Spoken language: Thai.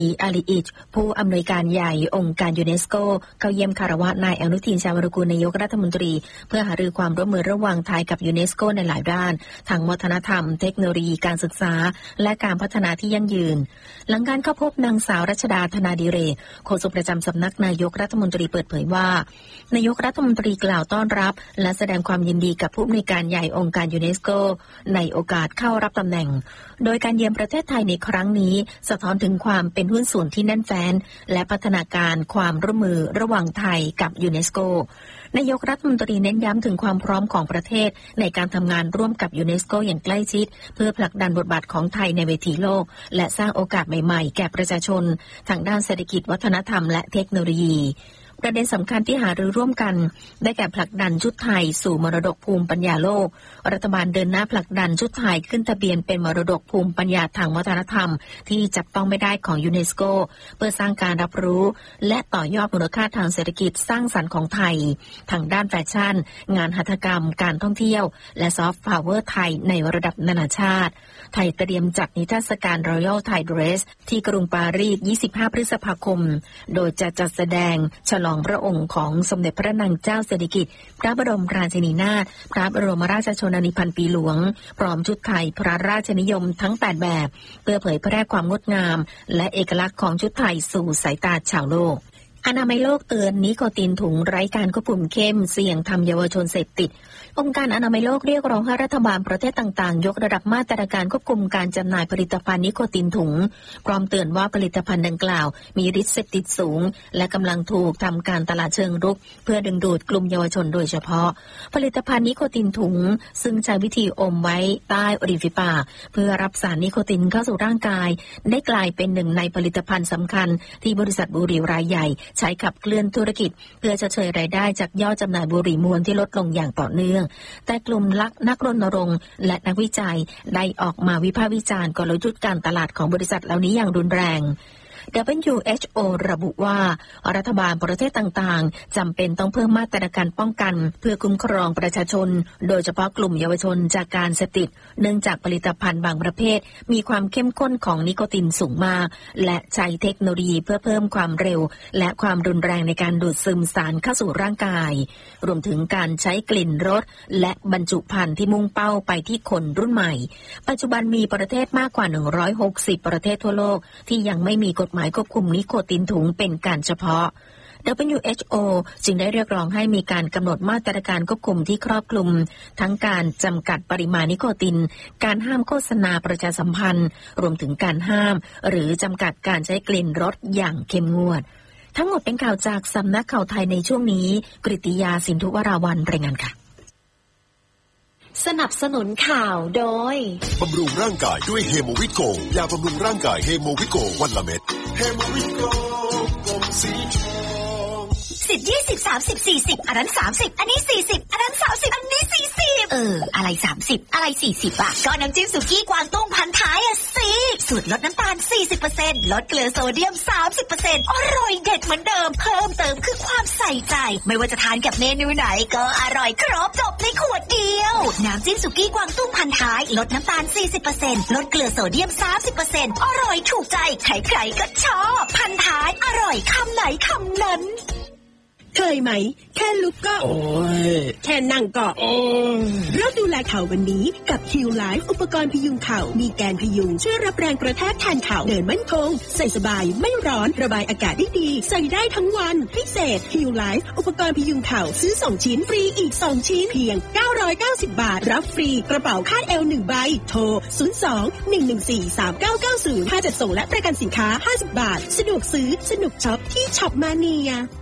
อาลีอิชผู้อำนวยการใหญ่องค์การยูเนสโกเข้าเยี่ยมคารวะนายอนุทินชาญวิรากูลนายกรัฐมนตรีเพื่อหารือความร่วมมือระหว่างไทยกับยูเนสโกในหลายด้านทางวัฒนธรรมเทคโนโลยีการศึกษาและการพัฒนาที่ยั่งยืนหลังการเข้าพบนางสาวรัชดาธนาดิเรกโฆษกประจำสำนักนายกรัฐมนตรีเปิดเผยว่านายกรัฐมนตรีกล่าวต้อนรับและแสดงความยินดีกับผู้อำนวยการใหญ่องค์การยูเนสโกในโอกาสเข้ารับตำแหน่งโดยการเยือนประเทศไทยในครั้งนี้สะท้อนถึงความเป็นหุ้นส่วนที่แน่นแฟ้นและพัฒนาการความร่วมมือระหว่างไทยกับยูเนสโกนายกรัฐมนตรีเน้นย้ำถึงความพร้อมของประเทศในการทำงานร่วมกับยูเนสโกอย่างใกล้ชิดเพื่อผลักดันบทบาทของไทยในเวทีโลกและสร้างโอกาสใหม่ๆแก่ประชาชนทางด้านเศรษฐกิจวัฒนธรรมและเทคโนโลยีประเด็นสำคัญที่หารือร่วมกันได้แก่ผลักดันชุดไทยสู่มรดกภูมิปัญญาโลกรัฐบาลเดินหน้าผลักดันชุดไทยขึ้นทะเบียนเป็นมรดกภูมิปัญญาทางวัฒนธรรมที่จับต้องไม่ได้ของยูเนสโกเพื่อสร้างการรับรู้และต่อยอดมูลค่าทางเศรษฐกิจสร้างสรรค์ของไทยทางด้านแฟชั่นงานหัตถกรรมการท่องเที่ยวและซอฟต์พาวเวอร์ไทยในระดับนานาชาติไทยเตรียมจัดนิทรรศการ Royal Thai Dress ที่กรุงปารีส 25 พฤษภาคมโดยจะจัดแสดงฉลองพระองค์ของสมเด็จพระนางเจ้าสิริกิติ์พระบรมราชินีนาถพระบรมราชชนนีพันปีหลวงพร้อมชุดไทยพระราชนิยมทั้ง 8 แบบเพื่อเผยแพร่ความงดงามและเอกลักษณ์ของชุดไทยสู่สายตาชาวโลกอนามัยโลกเตือนนิโคตินถุงไร้การควบคุมเข้มเสี่ยงทำเยาวชนเสพติดองค์การอนามัยโลกเรียกร้องให้รัฐบาลประเทศต่างๆยกระดับมาตรการควบคุมการจำหน่ายผลิตภัณฑ์นิโคตินถุงพร้อมเตือนว่าผลิตภัณฑ์ดังกล่าวมีฤทธิ์เสพติดสูงและกำลังถูกทำการตลาดเชิงรุกเพื่อดึงดูดกลุ่มเยาวชนโดยเฉพาะผลิตภัณฑ์นิโคตินถุงซึ่งใช้วิธีอมไว้ใต้ริมฝีปากเพื่อรับสารนิโคตินเข้าสู่ร่างกายได้กลายเป็นหนึ่งในผลิตภัณฑ์สำคัญที่บริษัทบุหรี่รายใหญ่ใช้ขับเคลื่อนธุรกิจเพื่อชดเชยรายได้จากยอดจำหน่ายบุหรี่มวลที่ลดลงอย่างต่อเนื่องแต่กลุ่มนักรณรงค์และนักวิจัยได้ออกมาวิพากษ์วิจารณ์กลยุทธ์การตลาดของบริษัทเหล่านี้อย่างรุนแรง WHO ระบุว่ารัฐบาลประเทศต่างๆจำเป็นต้องเพิ่มมาตรการป้องกันเพื่อคุ้มครองประชาชนโดยเฉพาะกลุ่มเยาวชนจากการเสพติดเนื่องจากผลิตภัณฑ์บางประเภทมีความเข้มข้นของนิโคตินสูงมากและใช้เทคโนโลยีเพื่อเพิ่มความเร็วและความรุนแรงในการดูดซึมสารเข้าสู่ร่างกายรวมถึงการใช้กลิ่นรสและบรรจุภัณฑ์ที่มุ่งเป้าไปที่คนรุ่นใหม่ปัจจุบันมีประเทศมากกว่า160ประเทศทั่วโลกที่ยังไม่มีกฎหมายควบคุมนิโคตินถุงเป็นการเฉพาะ WHO จึงได้เรียกร้องให้มีการกำหนดมาตรการควบคุมที่ครอบคลุมทั้งการจำกัดปริมาณนิโคตินการห้ามโฆษณาประชาสัมพันธ์รวมถึงการห้ามหรือจำกัดการใช้กลิ่นรสอย่างเข้มงวดทั้งหมดเป็นข่าวจากสำนักข่าวไทยในช่วงนี้กฤติยาสินธุวราวัลย์รายงานค่ะสนับสนุนข่าวโดยบำรุงร่างกายด้วยเฮโมวิโกยาบำรุงร่างกายเฮโมวิโกวันละเม็ดเฮโมวิโกกลมสีทอง 10 20 30 40อันนั้น30อันนี้40อันนั้น30อันนี้40อะไร30อะไร40อ่ะก็น้ำจิ้มสุกี้กวางตุ้งพันท้ายอ่ะสิสูตรลดน้ำตาล 40% ลดเกลือโซเดียม 30% อร่อยเด็ดเหมือนเดิมเพิ่มเติมคือความใส่ใจไม่ว่าจะทานกับเมนูไหนก็อร่อยครบจบในขวดเดียวน้ำจิ้มสุกี้กวางตุ้งพันท้ายลดน้ำตาล 40% ลดเกลือโซเดียม 30% อร่อยถูกใจใครๆก็ชอบพันท้ายอร่อยคำไหนคำนั้นเคยไหมแค่ลุกก็โอ้ยแค่นั่งก็โอ้ยเริ่มดูแลเข่าวันนี้กับ Q Life อุปกรณ์พยุงเข่ามีแกนพยุงช่วยรับแรงกระแทกแทนเข่าเดินมั่นคงใส่สบายไม่ร้อนระบายอากาศได้ดีใส่ได้ทั้งวันพิเศษ Q Life อุปกรณ์พยุงเข่าซื้อ2ชิ้นฟรีอีก2ชิ้นเพียง990 บาทรับฟรีกระเป๋าคาดเอว1ใบโทร02-114-3990ค่าจัดส่งและประกันสินค้า50 บาทสะดวกซื้อสนุกช็อปที่ช็อปมาเนีย